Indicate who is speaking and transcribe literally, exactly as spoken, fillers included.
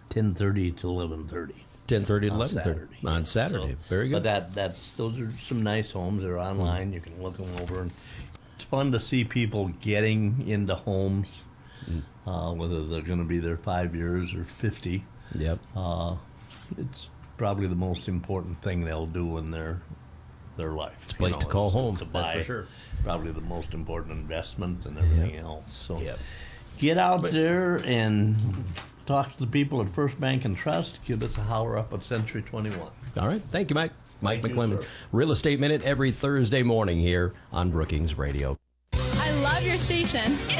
Speaker 1: ten thirty to eleven thirty.
Speaker 2: ten thirty to
Speaker 1: On
Speaker 2: eleven thirty.
Speaker 1: Saturday.
Speaker 2: On Saturday.
Speaker 1: So-
Speaker 2: Very
Speaker 1: But
Speaker 2: good.
Speaker 1: that that's those are some nice homes. They're online. You can look them over, and it's fun to see people getting into homes, uh, whether they're going to be there five years or fifty.
Speaker 2: Yep.
Speaker 1: Uh, it's probably the most important thing they'll do in their their life. It's
Speaker 2: a place to call home,
Speaker 1: To
Speaker 2: that's
Speaker 1: buy,
Speaker 2: for sure.
Speaker 1: Probably the most important investment and everything else. So
Speaker 2: Yep.
Speaker 1: get out
Speaker 2: But-
Speaker 1: there and talk to the people at First Bank and Trust. Give us a holler up at Century twenty-one.
Speaker 2: All right. Thank you, Mike. Mike
Speaker 1: Thank you,
Speaker 2: McClellan.
Speaker 1: sir.
Speaker 2: Real Estate Minute every Thursday morning here on Brookings Radio.
Speaker 3: I love your station.